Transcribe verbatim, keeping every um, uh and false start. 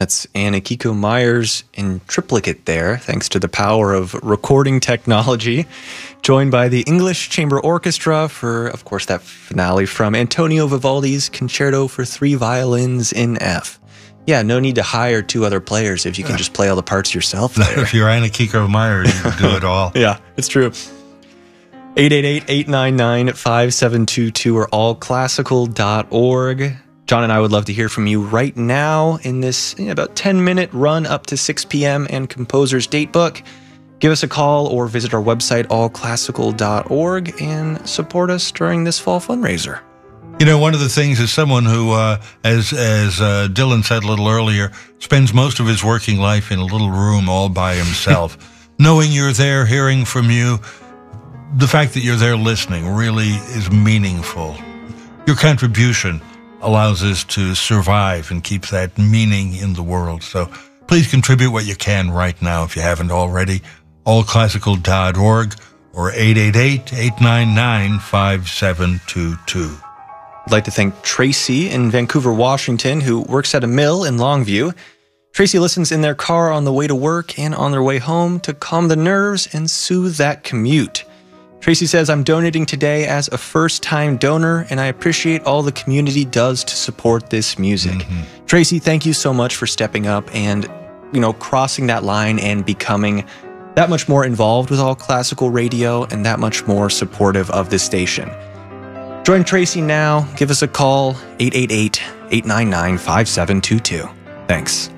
That's Anna-Kiko Myers in triplicate there, thanks to the power of recording technology. Joined by the English Chamber Orchestra for, of course, that finale from Antonio Vivaldi's Concerto for Three Violins in F. Yeah, no need to hire two other players if you can just play all the parts yourself there. If you're Anna-Kiko Myers, you can do it all. Yeah, it's true. eight eight eight, eight nine nine, five seven two two or all classical dot org. John and I would love to hear from you right now in this you know, about ten minute run up to six p.m. and Composer's Datebook. Give us a call or visit our website, all classical dot org, and support us during this fall fundraiser. You know, one of the things is someone who, uh, as as uh, Dylan said a little earlier, spends most of his working life in a little room all by himself. Knowing you're there, hearing from you, the fact that you're there listening really is meaningful. Your contribution allows us to survive and keep that meaning in the world. So please contribute what you can right now if you haven't already. all classical dot org or eight eight eight, eight nine nine, five seven two two. I'd like to thank Tracy in Vancouver, Washington, who works at a mill in Longview. Tracy listens in their car on the way to work and on their way home to calm the nerves and soothe that commute. Tracy says, I'm donating today as a first-time donor, and I appreciate all the community does to support this music. Mm-hmm. Tracy, thank you so much for stepping up and, you know, crossing that line and becoming that much more involved with All Classical Radio and that much more supportive of this station. Join Tracy now. Give us a call, eight eight eight, eight nine nine, five seven two two. Thanks.